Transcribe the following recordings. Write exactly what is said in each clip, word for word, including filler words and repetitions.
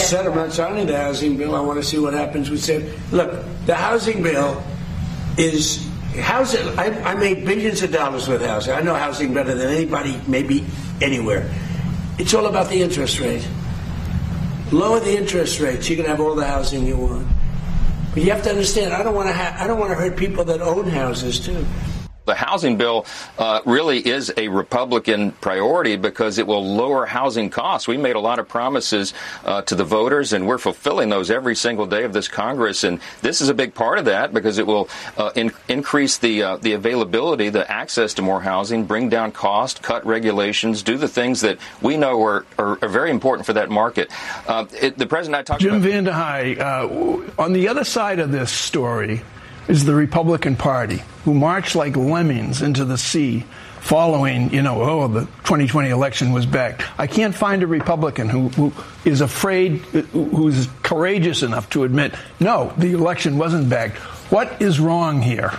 said I'm not signing the housing bill. I want to see what happens with it. Look, the housing bill is housing. I, I made billions of dollars with housing. I know housing better than anybody, maybe anywhere. It's all about the interest rate. Lower the interest rates, you can have all the housing you want. But you have to understand, I don't want to. Ha- I don't want to hurt people that own houses too. The housing bill uh, really is a Republican priority because it will lower housing costs. We made a lot of promises uh, to the voters, and we're fulfilling those every single day of this Congress. And this is a big part of that because it will uh, in- increase the uh, the availability, the access to more housing, bring down cost, cut regulations, do the things that we know are, are, are very important for that market. Uh, it, the president and I talked Jim about... Jim Vandehei, uh, on the other side of this story is the Republican Party, who marched like lemmings into the sea following, you know, oh, the twenty twenty election was back. I can't find a Republican who, who is afraid, who's courageous enough to admit, no, the election wasn't back. What is wrong here?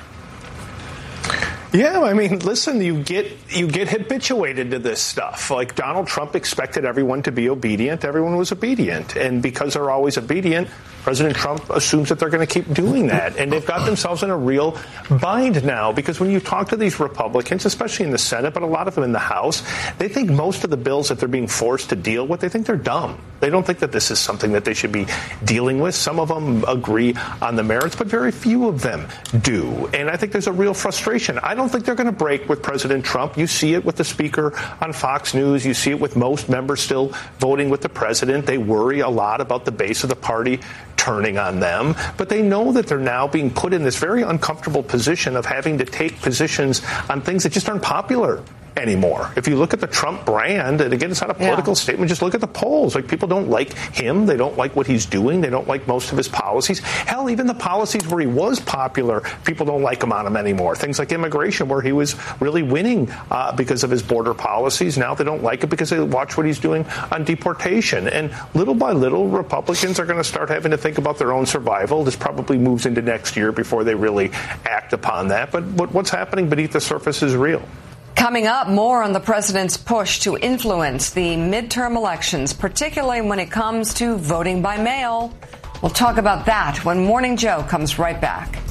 Yeah, I mean, listen, you get you get habituated to this stuff. Like Donald Trump expected everyone to be obedient. Everyone was obedient. And because they're always obedient, President Trump assumes that they're going to keep doing that. And they've got themselves in a real bind now, because when you talk to these Republicans, especially in the Senate, but a lot of them in the House, they think most of the bills that they're being forced to deal with, they think they're dumb. They don't think that this is something that they should be dealing with. Some of them agree on the merits, but very few of them do. And I think there's a real frustration. I don't think they're going to break with President Trump. You see it with the speaker on Fox News. You see it with most members still voting with the president. They worry a lot about the base of the party turning on them, but they know that they're now being put in this very uncomfortable position of having to take positions on things that just aren't popular anymore. If you look at the Trump brand, and again, it's not a political yeah. statement, just look at the polls. Like, people don't like him. They don't like what he's doing. They don't like most of his policies. Hell, even the policies where he was popular, people don't like him on him anymore. Things like immigration, where he was really winning uh, because of his border policies. Now they don't like it because they watch what he's doing on deportation. And little by little, Republicans are going to start having to think about their own survival. This probably moves into next year before they really act upon that. But what's happening beneath the surface is real. Coming up, more on the president's push to influence the midterm elections, particularly when it comes to voting by mail. We'll talk about that when Morning Joe comes right back.